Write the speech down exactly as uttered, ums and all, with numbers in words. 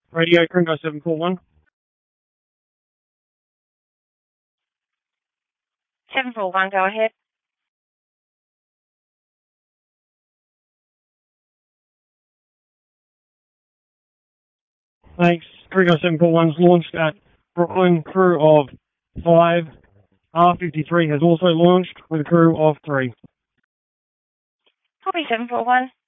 Radio Kringo seven four one. seven four one, go ahead. Thanks. Kringo seven four one's launched at Brooklyn, crew of five. R fifty-three has also launched with a crew of three. Copy seven four one.